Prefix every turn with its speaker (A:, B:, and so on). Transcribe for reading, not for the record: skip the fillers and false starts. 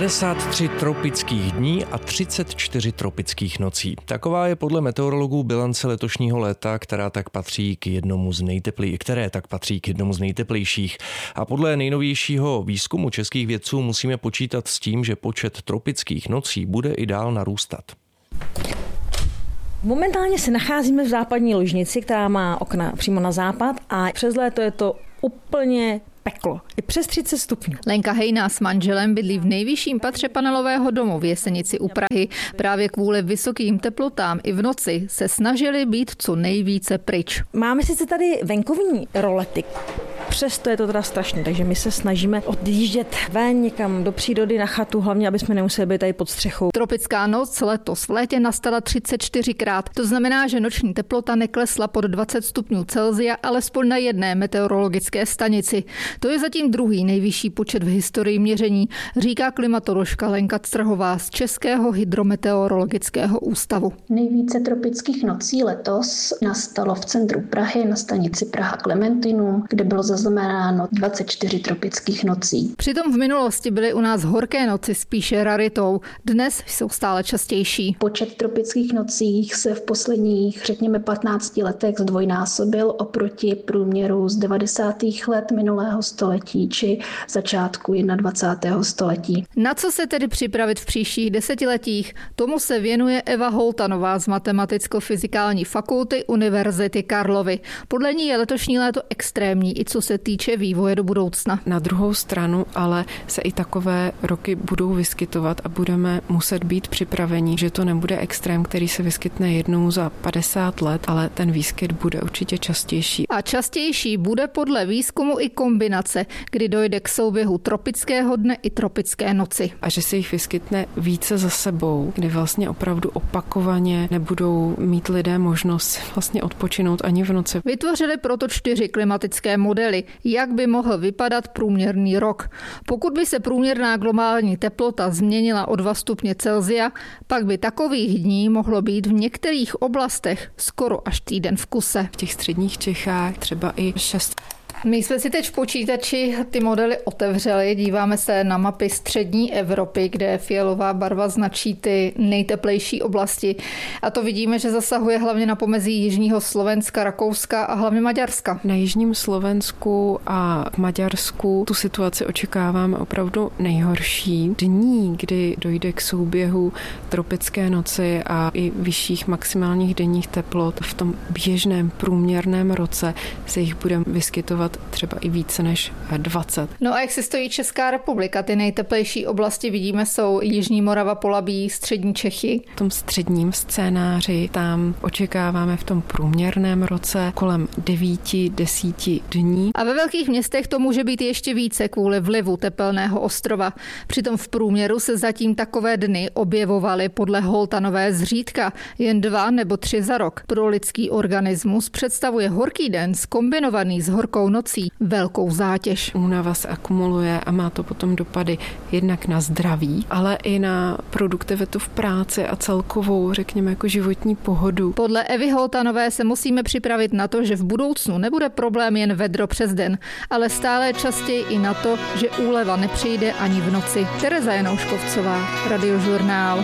A: 53 tropických dní a 34 tropických nocí. Taková je podle meteorologů bilance letošního léta, které tak patří k jednomu z nejteplejších. A podle nejnovějšího výzkumu českých vědců musíme počítat s tím, že počet tropických nocí bude i dál narůstat.
B: Momentálně se nacházíme v západní ložnici, která má okna přímo na západ a přes léto je to úplně peklo. I přes 30 stupňů.
C: Lenka Hejná s manželem bydlí v nejvyšším patře panelového domu v Jesenici u Prahy. Právě kvůli vysokým teplotám i v noci se snažili být co nejvíce pryč.
B: Máme sice tady venkovní rolety, přesto je to teda strašné, takže my se snažíme odjíždět ven někam do přírody na chatu, hlavně aby jsme nemuseli být tady pod střechou.
C: Tropická noc letos v létě nastala 34krát. To znamená, že noční teplota neklesla pod 20 stupňů Celsia, alespoň na jedné meteorologické stanici. To je zatím druhý nejvyšší počet v historii měření, říká klimatoložka Lenka Strhová z Českého hydrometeorologického ústavu.
D: Nejvíce tropických nocí letos nastalo v centru Prahy na stanici Praha Klementinum, kde bylo zaznamenáno 24 tropických nocí.
C: Přitom v minulosti byly u nás horké noci spíše raritou. Dnes jsou stále častější.
D: Počet tropických nocí se v posledních, řekněme, 15 letech zdvojnásobil oproti průměru z 90. let minulého století či začátku 21. století.
C: Na co se tedy připravit v příštích desetiletích? Tomu se věnuje Eva Holtanová z Matematicko-fyzikální fakulty Univerzity Karlovy. Podle ní je letošní léto extrémní, i co se týče vývoje do budoucna.
E: Na druhou stranu ale se i takové roky budou vyskytovat a budeme muset být připraveni, že to nebude extrém, který se vyskytne jednou za 50 let, ale ten výskyt bude určitě častější.
C: A častější bude podle výzkumu i kombinace, kdy dojde k souběhu tropického dne i tropické noci.
E: A že se jich vyskytne více za sebou, kdy vlastně opravdu opakovaně nebudou mít lidé možnost vlastně odpočinout ani v noci.
C: Vytvořili proto 4 klimatické modely, jak by mohl vypadat průměrný rok. Pokud by se průměrná globální teplota změnila o 2 stupně Celsia, pak by takových dní mohlo být v některých oblastech skoro až týden v kuse.
E: V těch středních Čechách třeba i 6.
C: My jsme si teď v počítači ty modely otevřeli, díváme se na mapy střední Evropy, kde fialová barva značí ty nejteplejší oblasti. A to vidíme, že zasahuje hlavně na pomezí jižního Slovenska, Rakouska a hlavně Maďarska.
E: Na jižním Slovensku a v Maďarsku tu situaci očekáváme opravdu nejhorší. Dní, kdy dojde k souběhu tropické noci a i vyšších maximálních denních teplot, v tom běžném průměrném roce se jich bude vyskytovat třeba i více než 20.
C: No a jak se stojí Česká republika? Ty nejteplejší oblasti vidíme jsou Jižní Morava, Polabí, střední Čechy.
E: V tom středním scénáři tam očekáváme v tom průměrném roce kolem 9-10 dní.
C: A ve velkých městech to může být ještě více kvůli vlivu tepelného ostrova. Přitom v průměru se zatím takové dny objevovaly podle Holtanové zřídka jen 2 nebo 3 za rok. Pro lidský organismus představuje horký den zkombinovaný s horkou nocí velkou zátěž.
E: Únava se akumuluje a má to potom dopady jednak na zdraví, ale i na produktivitu v práci a celkovou, řekněme, jako životní pohodu.
C: Podle Evy Holtanové se musíme připravit na to, že v budoucnu nebude problém jen vedro přes den, ale stále častěji i na to, že úleva nepřijde ani v noci. Tereza Janouškovcová, Radiožurnál.